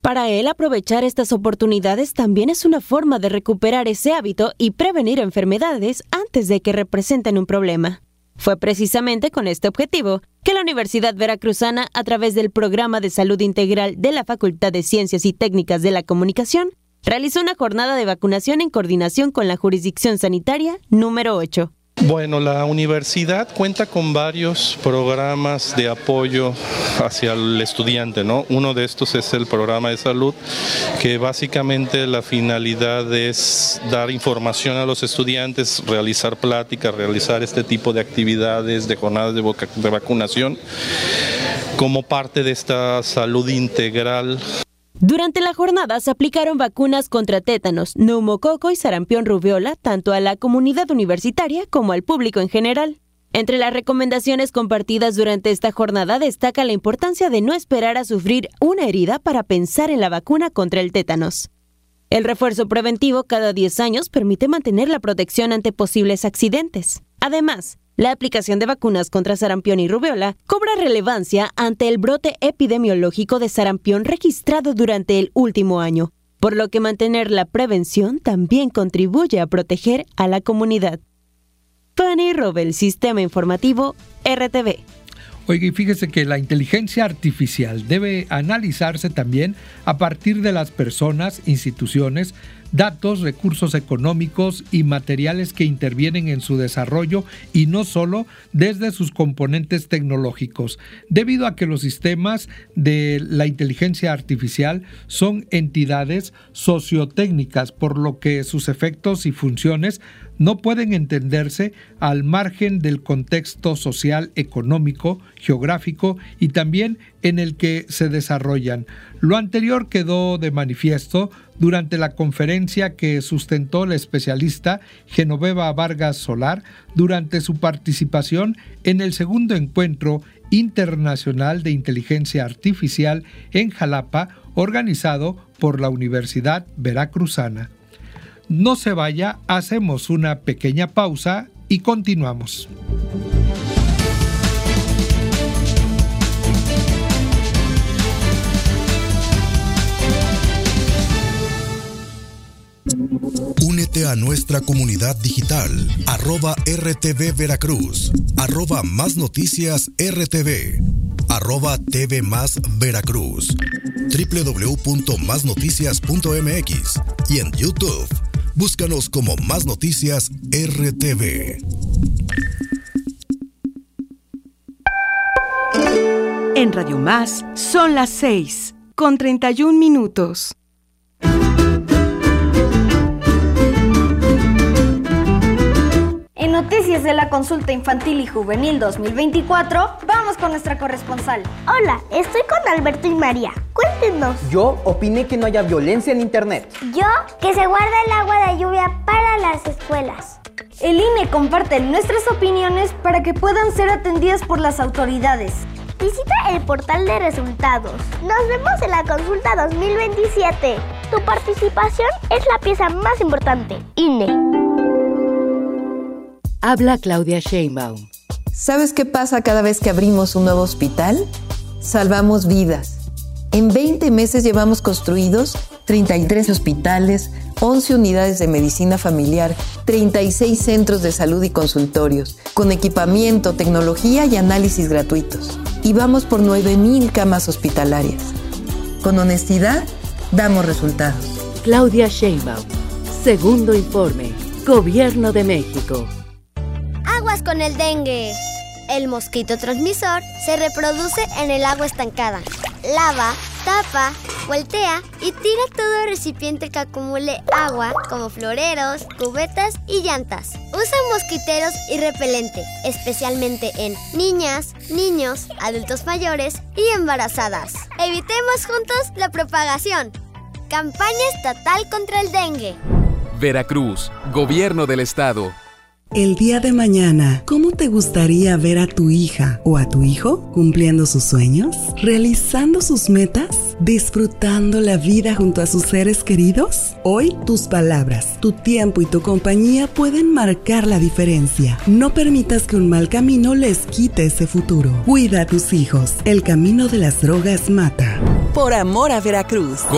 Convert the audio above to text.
Para él, aprovechar estas oportunidades también es una forma de recuperar ese hábito y prevenir enfermedades antes de que representen un problema. Fue precisamente con este objetivo que la Universidad Veracruzana, a través del Programa de Salud Integral de la Facultad de Ciencias y Técnicas de la Comunicación, realizó una jornada de vacunación en coordinación con la Jurisdicción Sanitaria número 8. Bueno, la universidad cuenta con varios programas de apoyo hacia el estudiante, ¿no? Uno de estos es el programa de salud, que básicamente la finalidad es dar información a los estudiantes, realizar pláticas, realizar este tipo de actividades, de jornadas de vacunación, como parte de esta salud integral. Durante la jornada se aplicaron vacunas contra tétanos, neumococo y sarampión rubiola tanto a la comunidad universitaria como al público en general. Entre las recomendaciones compartidas durante esta jornada destaca la importancia de no esperar a sufrir una herida para pensar en la vacuna contra el tétanos. El refuerzo preventivo cada 10 años permite mantener la protección ante posibles accidentes. Además, la aplicación de vacunas contra sarampión y rubiola cobra relevancia ante el brote epidemiológico de sarampión registrado durante el último año, por lo que mantener la prevención también contribuye a proteger a la comunidad. Fanny Robel, Sistema Informativo, RTV. Oiga, y fíjese que la inteligencia artificial debe analizarse también a partir de las personas, instituciones, datos, recursos económicos y materiales que intervienen en su desarrollo y no solo desde sus componentes tecnológicos, debido a que los sistemas de la inteligencia artificial son entidades sociotécnicas, por lo que sus efectos y funciones no pueden entenderse al margen del contexto social, económico, geográfico y también en el que se desarrollan. Lo anterior quedó de manifiesto durante la conferencia que sustentó la especialista Genoveva Vargas Solar durante su participación en el segundo encuentro internacional de inteligencia artificial en Jalapa, organizado por la Universidad Veracruzana. No se vaya, hacemos una pequeña pausa y continuamos. Únete a nuestra comunidad digital, @RTV Veracruz, @Más Noticias RTV, @TV Más Veracruz, www.masnoticias.mx y en YouTube. Búscanos como Más Noticias RTV. En Radio Más son las 6:31. En Noticias de la Consulta Infantil y Juvenil 2024, vamos con nuestra corresponsal. Hola, estoy con Alberto y María. Cuéntenos. Yo opiné que no haya violencia en internet. Yo, que se guarda el agua de lluvia para las escuelas. El INE comparte nuestras opiniones para que puedan ser atendidas por las autoridades. Visita el portal de resultados. Nos vemos en la consulta 2027. Tu participación es la pieza más importante. INE. Habla Claudia Sheinbaum. ¿Sabes qué pasa cada vez que abrimos un nuevo hospital? Salvamos vidas. En 20 meses llevamos construidos 33 hospitales, 11 unidades de medicina familiar, 36 centros de salud y consultorios, con equipamiento, tecnología y análisis gratuitos. Y vamos por 9,000 camas hospitalarias. Con honestidad, damos resultados. Claudia Sheinbaum. Segundo informe. Gobierno de México. Aguas con el dengue. El mosquito transmisor se reproduce en el agua estancada. Lava, tapa, voltea y tira todo recipiente que acumule agua, como floreros, cubetas y llantas. Usa mosquiteros y repelente, especialmente en niñas, niños, adultos mayores y embarazadas. Evitemos juntos la propagación. Campaña estatal contra el dengue. Veracruz, Gobierno del Estado. El día de mañana, ¿cómo te gustaría ver a tu hija o a tu hijo cumpliendo sus sueños, realizando sus metas, disfrutando la vida junto a sus seres queridos? Hoy, tus palabras, tu tiempo y tu compañía pueden marcar la diferencia. No permitas que un mal camino les quite ese futuro. Cuida a tus hijos. El camino de las drogas mata. Por amor a Veracruz.